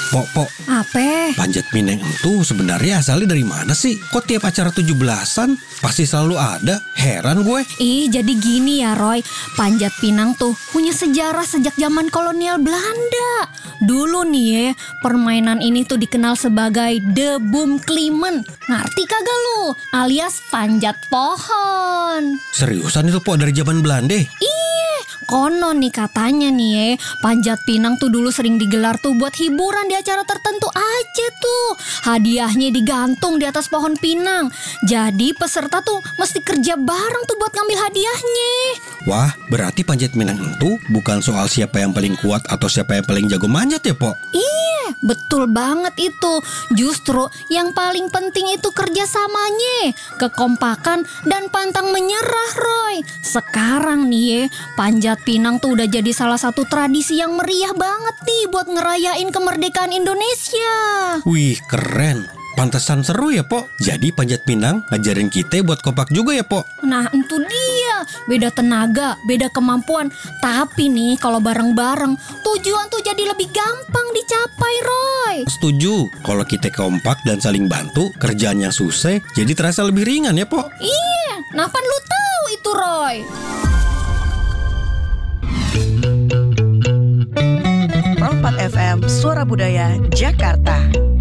Pok, Apa? panjat pinang itu sebenarnya asalnya dari mana sih? Kok tiap acara 17-an pasti selalu ada? Heran gue. Jadi gini ya Roy, panjat pinang tuh punya sejarah sejak zaman kolonial Belanda. Dulu nih ya, permainan ini tuh dikenal sebagai de boomklimmen. Ngerti kagak lu? Alias panjat pohon. Seriusan itu, Pok, dari zaman Belanda? Konon nih katanya nih ya, panjat pinang tuh dulu sering digelar tuh buat hiburan di acara tertentu aja tuh. Hadiahnya digantung di atas pohon pinang. Jadi peserta tuh mesti kerja bareng tuh buat ngambil hadiahnya. Wah, berarti panjat pinang itu bukan soal siapa yang paling kuat atau siapa yang paling jago manjat ya, Pok? Betul banget itu. Justru yang paling penting itu kerjasamanya, kekompakan dan pantang menyerah, Roy. Sekarang nih ya, panjat pinang tuh udah jadi salah satu tradisi yang meriah banget nih buat ngerayain kemerdekaan Indonesia. Wih, keren. Pantesan seru ya, Pok. Jadi panjat pinang ngajarin kita buat kompak juga ya, Pok? Nah itu dia, beda tenaga, beda kemampuan. Tapi nih kalau bareng-bareng, tujuan tuh jadi lebih gampang dicapai, Roy. Setuju. Kalau kita kompak dan saling bantu, kerjaan yang susah jadi terasa lebih ringan ya, Pok? Nah kan lu tahu itu, Roy. Pro 4 FM Suara Budaya Jakarta.